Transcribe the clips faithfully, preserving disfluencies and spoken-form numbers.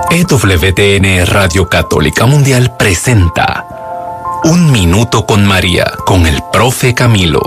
E W T N Radio Católica Mundial presenta Un Minuto con María, con el profe Camilo.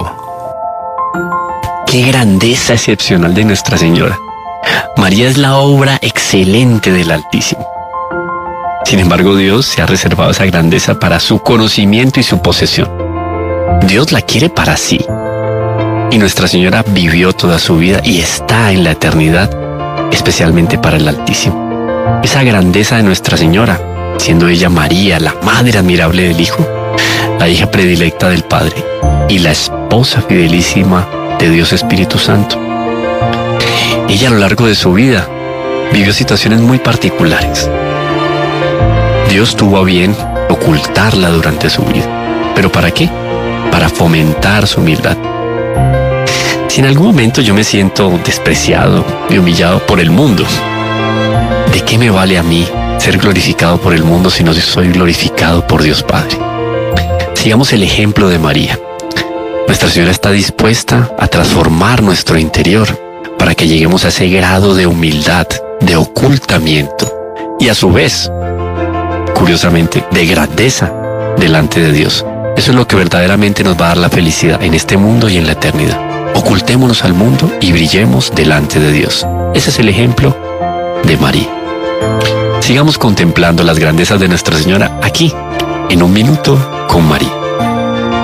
¡Qué grandeza excepcional de Nuestra Señora! María es la obra excelente del Altísimo. Sin embargo, Dios se ha reservado esa grandeza para su conocimiento y su posesión. Dios la quiere para sí. Y Nuestra Señora vivió toda su vida y está en la eternidad, especialmente para el Altísimo. Esa grandeza de Nuestra Señora, siendo ella María, la madre admirable del Hijo, la hija predilecta del Padre y la esposa fidelísima de Dios Espíritu Santo. Ella a lo largo de su vida vivió situaciones muy particulares. Dios tuvo a bien ocultarla durante su vida. ¿Pero para qué? Para fomentar su humildad. Si en algún momento yo me siento despreciado y humillado por el mundo, ¿de qué me vale a mí ser glorificado por el mundo si no soy glorificado por Dios Padre? Sigamos el ejemplo de María. Nuestra Señora está dispuesta a transformar nuestro interior para que lleguemos a ese grado de humildad, de ocultamiento y a su vez, curiosamente, de grandeza delante de Dios. Eso es lo que verdaderamente nos va a dar la felicidad en este mundo y en la eternidad. Ocultémonos al mundo y brillemos delante de Dios. Ese es el ejemplo de María. Sigamos contemplando las grandezas de Nuestra Señora aquí, en Un Minuto con María.